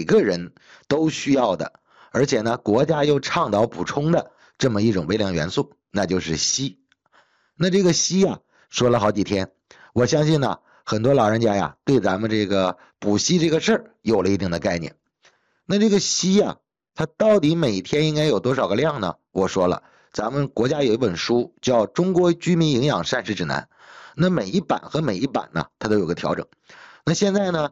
个人都需要的，而且呢国家又倡导补充的这么一种微量元素，那就是硒。那这个硒啊，说了好几天，我相信呢很多老人家呀对咱们这个补硒这个事儿有了一定的概念。那这个硒啊，它到底每天应该有多少个量呢？我说了，咱们国家有一本书叫《中国居民营养膳食指南》，那每一版和每一版呢，它都有个调整。那现在呢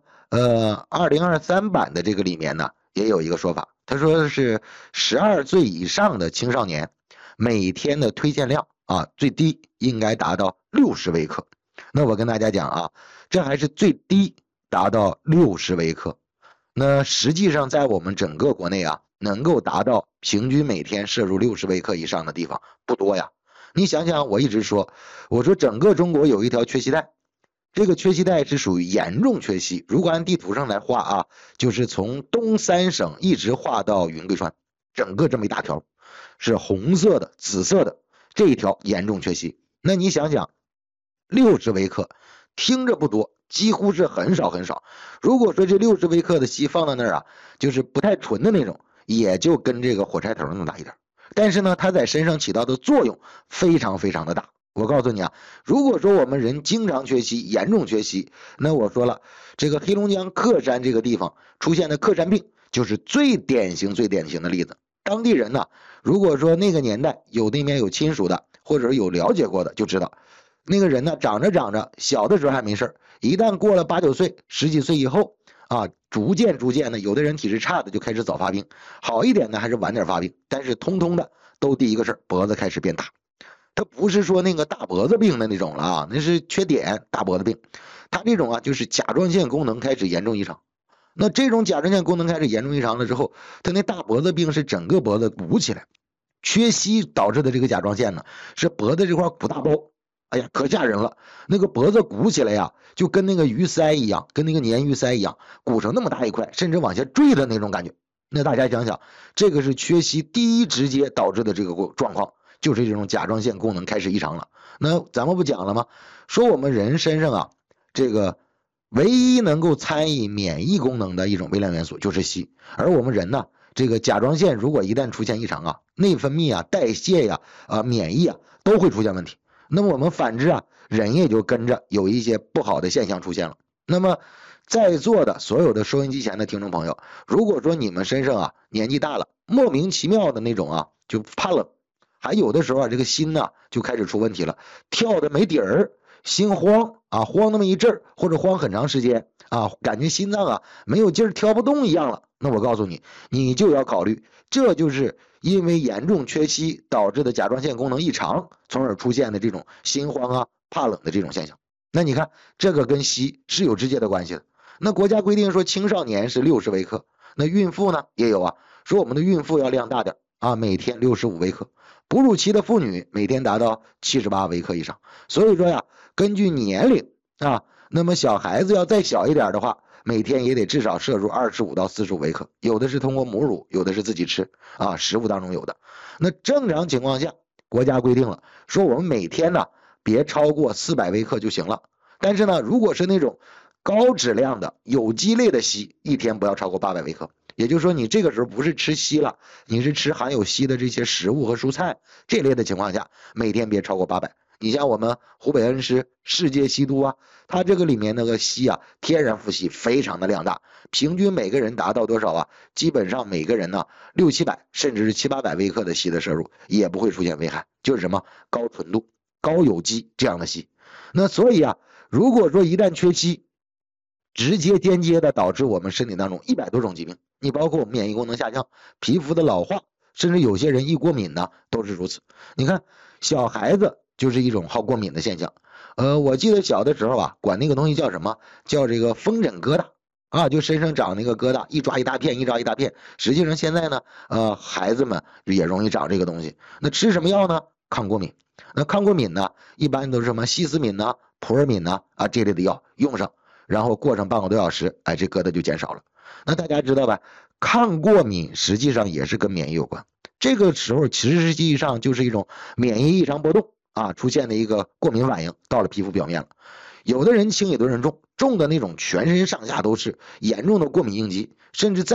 ，2023版的这个里面呢，也有一个说法，他说是12岁以上的青少年每天的推荐量啊，最低应该达到60微克。那我跟大家讲啊，这还是最低达到60微克。那实际上在我们整个国内啊，能够达到平均每天摄入60微克以上的地方不多呀。你想想，我一直说，我说整个中国有一条缺硒带，这个缺硒带是属于严重缺硒。如果按地图上来画啊，就是从东三省一直画到云贵川，整个这么一大条是红色的、紫色的，这一条严重缺硒。那你想想，60微克听着不多，几乎是很少很少。如果说这60微克的硒放到那儿啊，就是不太纯的那种，也就跟这个火柴头那么大一点。但是呢，它在身上起到的作用非常非常的大。我告诉你啊，如果说我们人经常缺硒，严重缺硒，那我说了，这个黑龙江克山这个地方出现的克山病就是最典型的例子。当地人呢，如果说那个年代有那边有亲属的，或者有了解过的，就知道那个人呢，长着长着，小的时候还没事，一旦过了8、9岁、10几岁以后啊，逐渐的，有的人体质差的就开始早发病，好一点的还是晚点发病，但是通通的都第一个事脖子开始变大。它不是说那个大脖子病的那种了啊，那是缺碘大脖子病。它这种啊，就是甲状腺功能开始严重异常。那这种甲状腺功能开始严重异常了之后，它那大脖子病是整个脖子鼓起来，缺硒导致的这个甲状腺呢，是脖子这块鼓大包。哎呀，可吓人了！那个脖子鼓起来呀，就跟那个鱼鳃一样，跟那个鲶鱼鳃一样，鼓成那么大一块，甚至往下坠的那种感觉。那大家想想，这个是缺硒第一直接导致的这个状况。就是这种甲状腺功能开始异常了。那咱们不讲了吗？说我们人身上啊，这个唯一能够参与免疫功能的一种微量元素就是硒。而我们人呢，这个甲状腺如果一旦出现异常啊，内分泌啊、代谢呀、免疫啊都会出现问题。那么我们反之啊，人也就跟着有一些不好的现象出现了。那么在座的所有的收音机前的听众朋友，如果说你们身上啊年纪大了，莫名其妙的那种啊就怕冷，还有的时候啊，这个心呢就开始出问题了，跳的没底儿，心慌啊，慌那么一阵儿，或者慌很长时间啊，感觉心脏啊没有劲儿，跳不动一样了。那我告诉你，你就要考虑，这就是因为严重缺硒导致的甲状腺功能异常，从而出现的这种心慌啊、怕冷的这种现象。那你看，这个跟硒是有直接的关系的。那国家规定说青少年是60微克，那孕妇呢也有啊，说我们的孕妇要量大点啊，每天65微克。哺乳期的妇女每天达到78微克以上。所以说呀，根据年龄啊，那么小孩子要再小一点的话，每天也得至少摄入25到45微克，有的是通过母乳，有的是自己吃啊，食物当中有的。那正常情况下，国家规定了，说我们每天呢别超过400微克就行了。但是呢，如果是那种高质量的有机类的硒，一天不要超过800微克。也就是说，你这个时候不是吃硒了，你是吃含有硒的这些食物和蔬菜这类的情况下，每天别超过800。你像我们湖北恩施世界硒都啊，它这个里面那个硒啊，天然富硒非常的量大，平均每个人达到多少啊？基本上每个人呢6、700甚至是7、800微克的硒的摄入，也不会出现危害，就是什么高纯度、高有机这样的硒。那所以啊，如果说一旦缺硒，直接间接的导致我们身体当中100多种疾病，你包括我们免疫功能下降、皮肤的老化，甚至有些人易过敏呢，都是如此。你看小孩子就是一种好过敏的现象。我记得小的时候啊，管那个东西叫什么？叫这个风疹疙瘩啊，就身上长那个疙瘩，一抓一大片，一抓一大片。实际上现在呢，孩子们也容易长这个东西。那吃什么药呢？抗过敏。那抗过敏呢，一般都是什么西司敏呐、普尔敏呐啊这类的药用上。然后过上半个多小时，哎，这疙瘩就减少了。那大家知道吧？抗过敏实际上也是跟免疫有关。这个时候其实际上就是一种免疫异常波动啊，出现的一个过敏反应到了皮肤表面了。有的人轻，有的人重，重的那种全身上下都是严重的过敏应激，甚至在